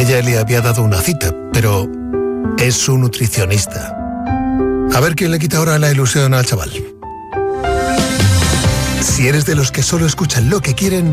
Ella le había dado una cita, pero es su nutricionista. A ver quién le quita ahora la ilusión al chaval. Si eres de los que solo escuchan lo que quieren,